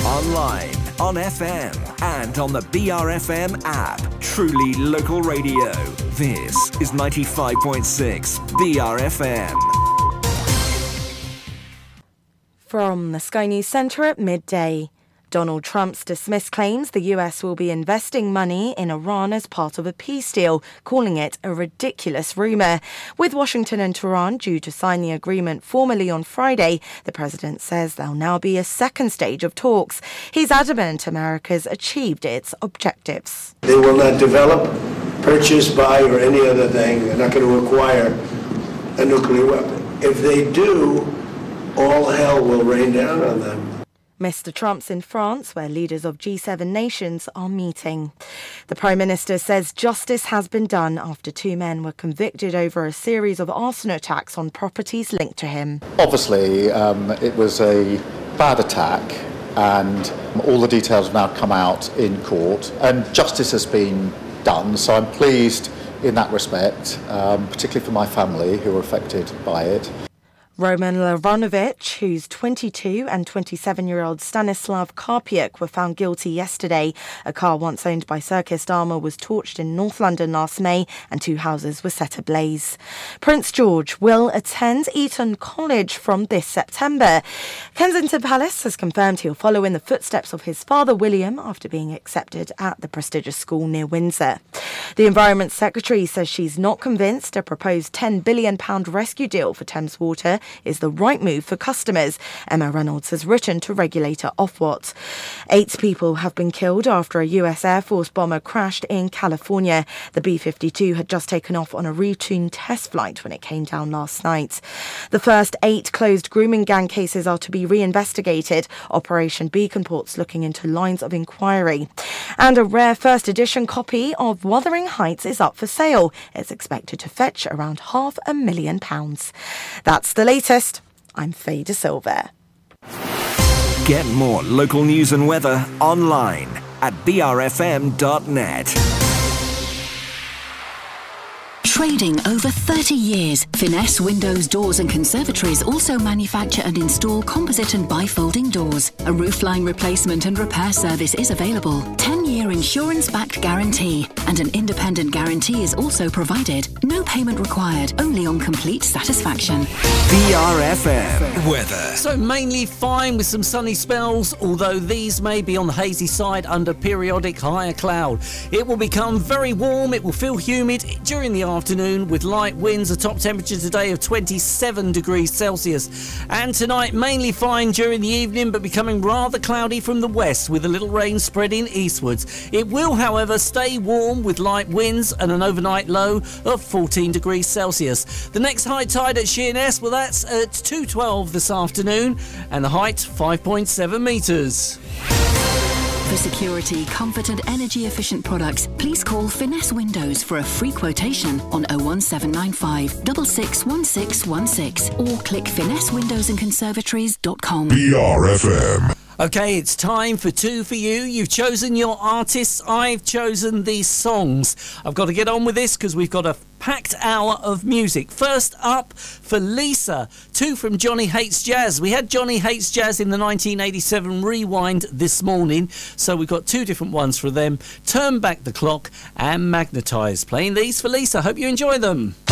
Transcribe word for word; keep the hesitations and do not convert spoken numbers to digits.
Online, on F M, and on the B R F M app. Truly local radio. This is ninety-five point six B R F M. From the Sky News Centre at midday. Donald Trump's dismissed claims the U S will be investing money in Iran as part of a peace deal, calling it a ridiculous rumour. With Washington and Tehran due to sign the agreement formally on Friday, the president says there'll now be a second stage of talks. He's adamant America's achieved its objectives. They will not develop, purchase, buy, or any other thing. They're not going to acquire a nuclear weapon. If they do, all hell will rain down on them. Mister Trump's in France, where leaders of G seven nations are meeting. The Prime Minister says justice has been done after two men were convicted over a series of arson attacks on properties linked to him. Obviously, um, it was a bad attack, and all the details have now come out in court, and justice has been done, so I'm pleased in that respect, um, particularly for my family who were affected by it. Roman Lavranovic, whose twenty-two and twenty-seven-year-old Stanislav Karpiuk were found guilty yesterday. A car once owned by Circus Dharma was torched in North London last May and two houses were set ablaze. Prince George will attend Eton College from this September. Kensington Palace has confirmed he'll follow in the footsteps of his father William after being accepted at the prestigious school near Windsor. The Environment Secretary says she's not convinced a proposed ten billion pounds rescue deal for Thames Water is the right move for customers. Emma Reynolds has written to regulator Ofwat. Eight people have been killed after a U S Air Force bomber crashed in California. The B fifty-two had just taken off on a routine test flight when it came down last night. The first eight closed grooming gang cases are to be reinvestigated. Operation Beacon Port's looking into lines of inquiry. And a rare first edition copy of Wuthering Heights is up for sale. It's expected to fetch around half a million pounds. That's the latest. I'm Faye De Silva. Get more local news and weather online at b r f m dot net. Trading over thirty years, Finesse Windows, Doors and Conservatories also manufacture and install composite and bifolding doors. A roofline replacement and repair service is available. ten-year insurance-backed guarantee and an independent guarantee is also provided. No payment required, only on complete satisfaction. B R F M weather. So mainly fine with some sunny spells, although these may be on the hazy side under periodic higher cloud. It will become very warm, it will feel humid during the afternoon with light winds, a top temperature today of twenty-seven degrees Celsius. And tonight mainly fine during the evening, but becoming rather cloudy from the west with a little rain spreading eastwards. It will, however, stay warm with light winds and an overnight low of fourteen degrees Celsius. The next high tide at Sheerness, well, that's at two twelve this afternoon, and the height five point seven metres. For security, comfort and energy efficient products, please call Finesse Windows for a free quotation on oh one seven nine five, six six one six one six or click finesse windows and conservatories dot com. B R F M. Okay, it's time for two for you. You've chosen your artists. I've chosen these songs. I've got to get on with this because we've got a packed hour of music. First up for Lisa, two from Johnny Hates Jazz. We had Johnny Hates Jazz in the nineteen eighty-seven Rewind this morning, so we've got two different ones for them. Turn Back the Clock and Magnetise. Playing these for Lisa. Hope you enjoy them.